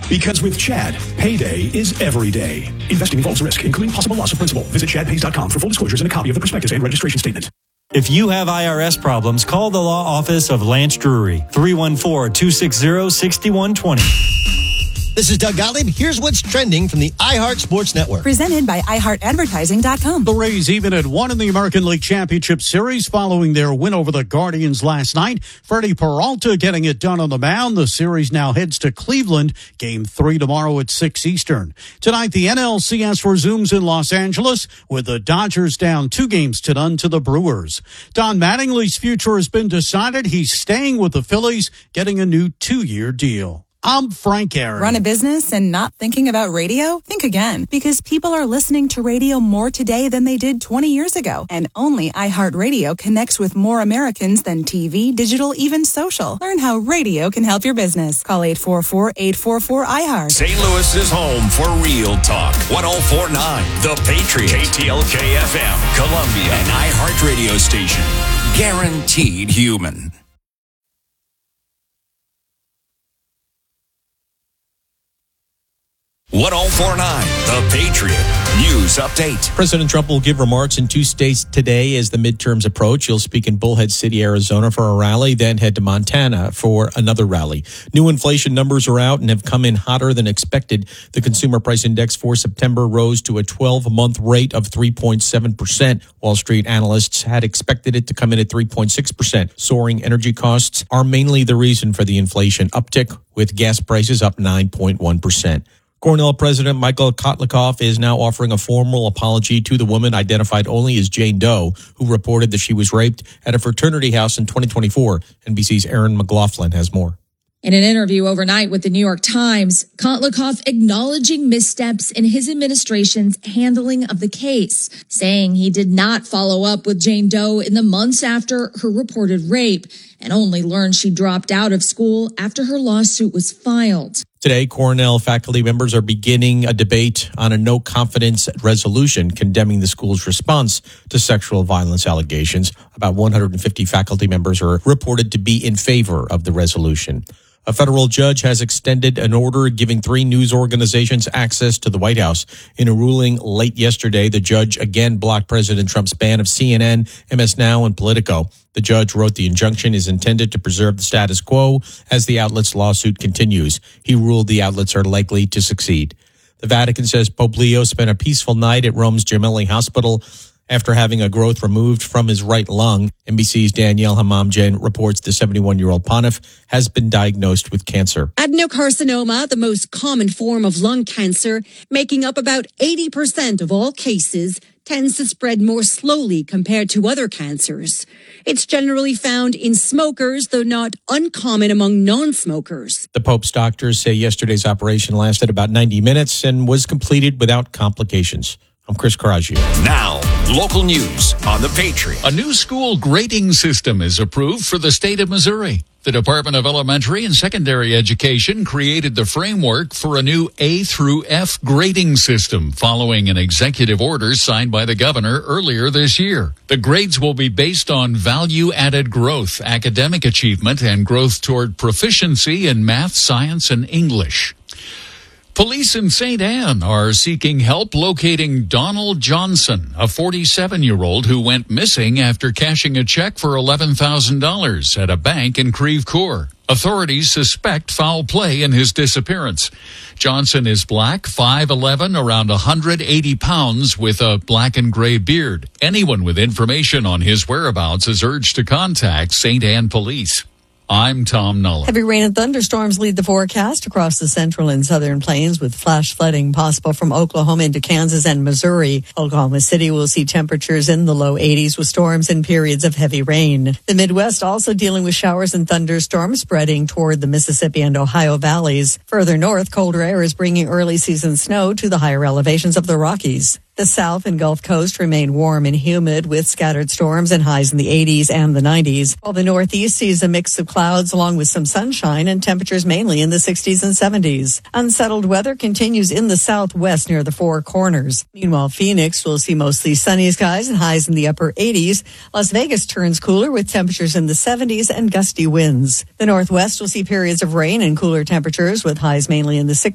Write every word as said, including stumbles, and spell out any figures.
Because with Chad, payday is every day. Investing involves risk, including possible loss of principal. Visit chad pays dot com for full disclosures and a copy of the prospectus and registration statement. If you have I R S problems, call the law office of Lance Drury, three one four, two six zero, six one two zero. This is Doug Gottlieb. Here's what's trending from the iHeart Sports Network. Presented by i heart advertising dot com. The Rays even at one in the American League Championship Series following their win over the Guardians last night. Freddie Peralta getting it done on the mound. The series now heads to Cleveland. Game three tomorrow at six Eastern. Tonight, the N L C S resumes in Los Angeles with the Dodgers down two games to none to the Brewers. Don Mattingly's future has been decided. He's staying with the Phillies, getting a new two-year deal. I'm Frank Aaron. Run a business and not thinking about radio? Think again, because people are listening to radio more today than they did twenty years ago. And only iHeartRadio connects with more Americans than T V, digital, even social. Learn how radio can help your business. Call eight four four, eight four four, I heart. Saint Louis is home for Real Talk. one oh four point nine The Patriot. K T L K F M, Columbia, an iHeart radio station. Guaranteed human. one oh four point nine The Patriot News Update. President Trump will give remarks in two states today as the midterms approach. He'll speak in Bullhead City, Arizona for a rally, then head to Montana for another rally. New inflation numbers are out and have come in hotter than expected. The consumer price index for September rose to a twelve-month rate of three point seven percent. Wall Street analysts had expected it to come in at three point six percent. Soaring energy costs are mainly the reason for the inflation uptick, with gas prices up nine point one percent. Cornell President Michael Kotlikoff is now offering a formal apology to the woman identified only as Jane Doe, who reported that she was raped at a fraternity house in twenty twenty-four. N B C's Aaron McLaughlin has more. In an interview overnight with the New York Times, Kotlikoff acknowledging missteps in his administration's handling of the case, saying he did not follow up with Jane Doe in the months after her reported rape and only learned she dropped out of school after her lawsuit was filed. Today, Cornell faculty members are beginning a debate on a no-confidence resolution condemning the school's response to sexual violence allegations. About one hundred fifty faculty members are reported to be in favor of the resolution. A federal judge has extended an order giving three news organizations access to the White House. In a ruling late yesterday, the judge again blocked President Trump's ban of C N N, M S Now, and Politico. The judge wrote the injunction is intended to preserve the status quo as the outlet's lawsuit continues. He ruled the outlets are likely to succeed. The Vatican says Pope Leo spent a peaceful night at Rome's Gemelli Hospital after having a growth removed from his right lung. N B C's Danielle Hamamjen reports the seventy-one-year-old pontiff has been diagnosed with cancer. Adenocarcinoma, the most common form of lung cancer, making up about eighty percent of all cases, tends to spread more slowly compared to other cancers. It's generally found in smokers, though not uncommon among non-smokers. The Pope's doctors say yesterday's operation lasted about ninety minutes and was completed without complications. I'm Chris Caraggio. Now, local news on The Patriot. A new school grading system is approved for the state of Missouri. The Department of Elementary and Secondary Education created the framework for a new A through F grading system following an executive order signed by the governor earlier this year. The grades will be based on value-added growth, academic achievement, and growth toward proficiency in math, science, and English. Police in Saint Anne are seeking help locating Donald Johnson, a forty-seven-year-old who went missing after cashing a check for eleven thousand dollars at a bank in Creve Coeur. Authorities suspect foul play in his disappearance. Johnson is black, five eleven, around one hundred eighty pounds, with a black and gray beard. Anyone with information on his whereabouts is urged to contact Saint Anne Police. I'm Tom Nolan. Heavy rain and thunderstorms lead the forecast across the central and southern plains, with flash flooding possible from Oklahoma into Kansas and Missouri. Oklahoma City will see temperatures in the low eighties with storms and periods of heavy rain. The Midwest also dealing with showers and thunderstorms spreading toward the Mississippi and Ohio valleys. Further north, colder air is bringing early season snow to the higher elevations of the Rockies. The South and Gulf Coast remain warm and humid with scattered storms and highs in the eighties and the nineties, while the Northeast sees a mix of clouds along with some sunshine and temperatures mainly in the sixties and seventies. Unsettled weather continues in the Southwest near the Four Corners. Meanwhile, Phoenix will see mostly sunny skies and highs in the upper eighties. Las Vegas turns cooler with temperatures in the seventies and gusty winds. The Northwest will see periods of rain and cooler temperatures with highs mainly in the sixties.